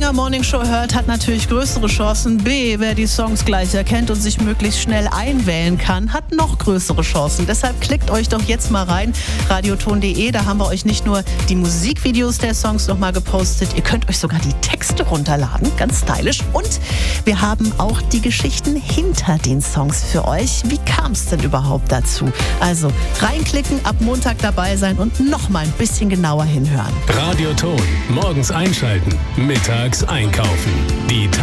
länger Morning Show hört, hat natürlich größere Chancen. B, wer die Songs gleich erkennt und sich möglichst schnell einwählen kann, hat noch größere Chancen. Deshalb klickt euch doch jetzt mal rein, radioton.de. Da haben wir euch nicht nur die Musikvideos der Songs nochmal gepostet, ihr könnt euch sogar die Texte runterladen, ganz stylisch. Und wir haben auch die Geschichten hinter den Songs für euch. Wie kam es denn überhaupt dazu? Also reinklicken, ab Montag dabei sein und noch mal ein bisschen genauer hinhören. Radioton. Morgens einschalten, mittags einkaufen. Die